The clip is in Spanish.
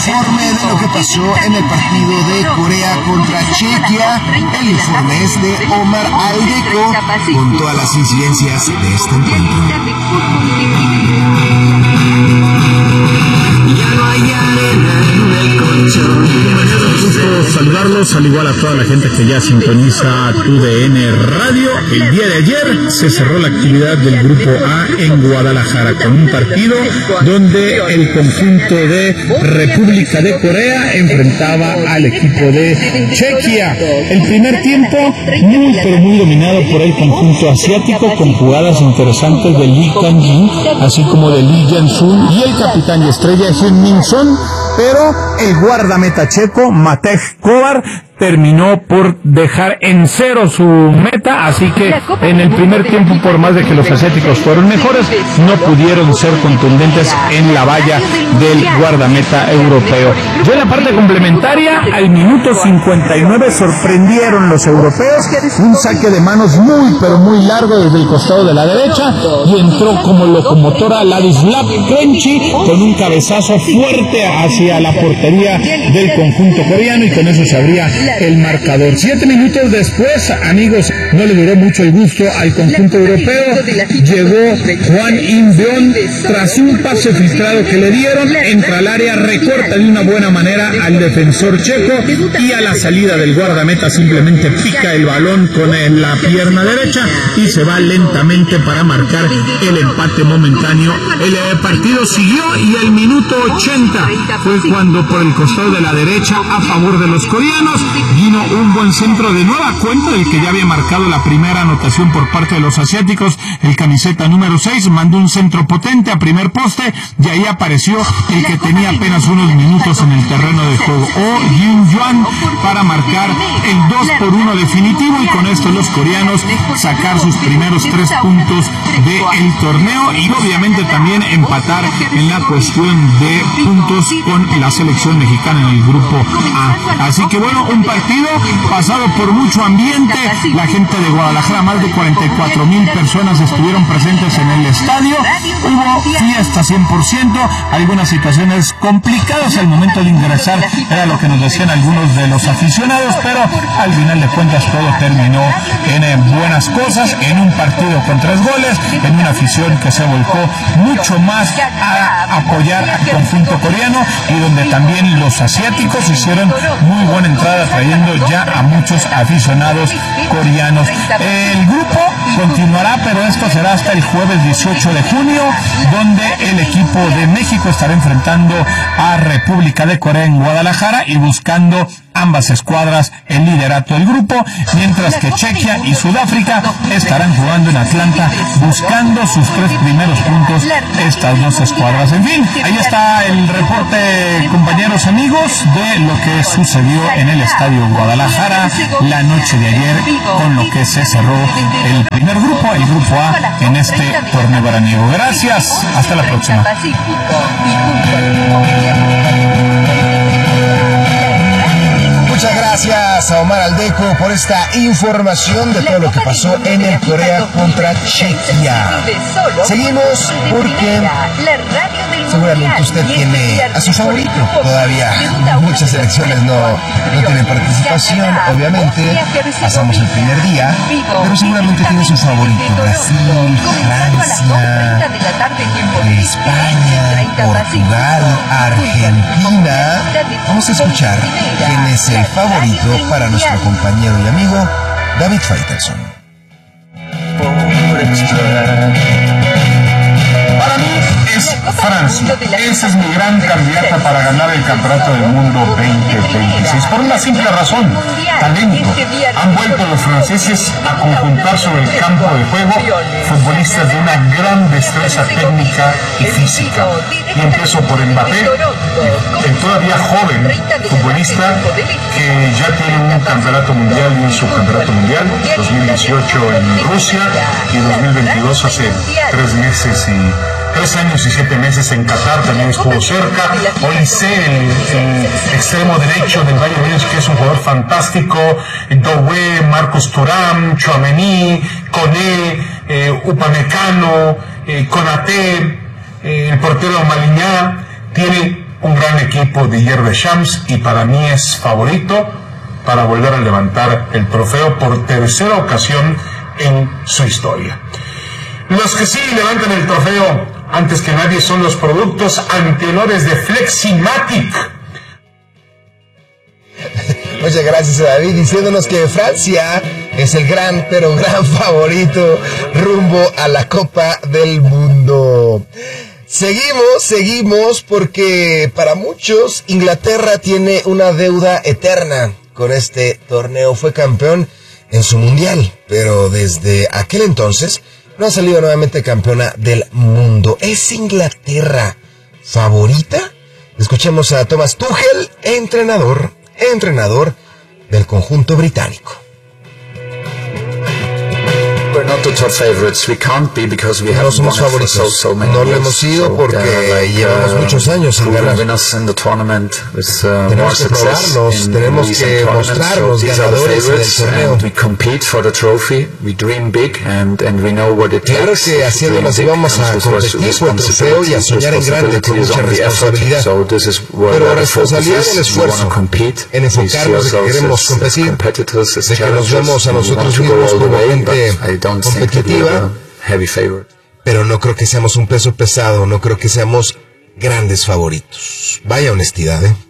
informe de lo que pasó en el partido de Corea contra Chequia. El informe es de Omar Aldeco con todas las incidencias de este encuentro. Ya no hay arena en el colchón. Gusto saludarlos, al igual a toda la gente que ya sintoniza TUDN Radio. El día de ayer se cerró la actividad del Grupo A en Guadalajara con un partido donde el conjunto de República de Corea enfrentaba al equipo de Chequia. El primer tiempo muy dominado por el conjunto asiático, con jugadas interesantes de Lee Kang-jin, así como de Lee Jan-sun y el capitán y estrella Heung Min Son, pero el guardameta checo Matej Kovar terminó por dejar en cero su meta, así que en el primer tiempo, por más de que los asiáticos fueron mejores, no pudieron ser contundentes en la valla del guardameta europeo. Ya en la parte complementaria, al minuto 59 sorprendieron los europeos, un saque de manos muy largo desde el costado de la derecha, y entró como locomotora Ladislav Krenchi con un cabezazo fuerte hacia la portería del conjunto coreano, y con eso se abría el marcador. 7 minutos después, amigos, no le duró mucho el gusto al conjunto europeo. Llegó Hwang In-beon tras un pase filtrado que le dieron, entra al área, recorta de una buena manera al defensor checo, y a la salida del guardameta simplemente pica el balón con la pierna derecha y se va lentamente para marcar el empate momentáneo. El partido siguió, y el minuto 80 fue cuando, por el costado de la derecha, a favor de los coreanos, vino un buen centro de nueva cuenta del que ya había marcado la primera anotación por parte de los asiáticos. El camiseta número 6 mandó un centro potente a primer poste, y ahí apareció el que tenía apenas unos minutos en el terreno de juego, Oh Jin-yuan, para marcar el 2-1 definitivo, y con esto los coreanos sacar sus primeros 3 puntos del torneo, y obviamente también empatar en la cuestión de puntos con la selección mexicana en el grupo A. Así que bueno, un partido pasado por mucho ambiente. La gente de Guadalajara, más de 44,000 personas estuvieron presentes en el estadio. Hubo fiesta 100%, algunas situaciones complicadas al momento de ingresar, era lo que nos decían algunos de los aficionados, pero al final de cuentas todo terminó en buenas cosas, en un partido con 3 goles, en una afición que se volcó mucho más a apoyar al conjunto coreano, y donde también los asiáticos hicieron muy buena entrada, trayendo ya a muchos aficionados coreanos. El grupo continuará, pero esto será hasta el jueves 18 de junio, donde el equipo de México estará enfrentando a República de Corea en Guadalajara y buscando ambas escuadras el liderato del grupo, mientras que Chequia y Sudáfrica estarán jugando en Atlanta buscando sus 3 primeros puntos estas dos escuadras. En fin, ahí está el reporte, compañeros amigos, de lo que sucedió en el estadio Guadalajara la noche de ayer, con lo que se cerró el primer grupo, el grupo A, en este torneo veraniego. Gracias, hasta la próxima. Muchas gracias a Omar Aldeco por esta información de todo lo que pasó en el Corea contra Chequia. Seguimos porque seguramente usted tiene a su favorito. Todavía muchas selecciones no tienen participación, obviamente. Pasamos el primer día, pero seguramente tiene su favorito. Brasil, Francia, España, Portugal, Argentina. Vamos a escuchar quién es el favorito para nuestro compañero y amigo David Faitelson. Para mí es Francia. Esa es mi gran candidata para ganar el Campeonato del Mundo 2026. Por una simple razón: talento. Han vuelto los franceses a conjuntar sobre el campo de juego futbolistas de una gran destreza técnica y física. Y empiezo por Mbappé, el todavía joven futbolista que ya tiene un campeonato mundial y un subcampeonato mundial, 2018 en Rusia y 2022 hace 3 años y 7 meses en Qatar, también estuvo cerca. Olise, el extremo derecho del Bayern Múnich, que es un jugador fantástico. Doué, Marcos Thuram, Tchouaméni, Koné, Upamecano, Konaté, el portero Maliñá. Tiene un gran equipo Didier Deschamps, y para mí es favorito para volver a levantar el trofeo por tercera ocasión en su historia. Los que sí levantan el trofeo antes que nadie son los productos antiolores de Fleximatic. Muchas gracias a David, diciéndonos que Francia es el gran, pero gran favorito rumbo a la Copa del Mundo. Seguimos porque para muchos Inglaterra tiene una deuda eterna con este torneo. Fue campeón en su mundial, pero desde aquel entonces no ha salido nuevamente campeona del mundo. ¿Es Inglaterra favorita? Escuchemos a Thomas Tuchel, entrenador del conjunto británico. No somos favoritos, no lo hemos sido porque llevamos muchos años sin ganar. Tenemos que probarnos, tenemos que mostrarnos ganadores del torneo. Claro que haciendo nos íbamos a competir por el trofeo y a soñar en grande con mucha responsabilidad, pero responsabilidad en el esfuerzo, en enfocarnos de que queremos competir, de que nos vemos a nosotros mismos como gente competitiva, pero no creo que seamos un peso pesado, no creo que seamos grandes favoritos. Vaya honestidad,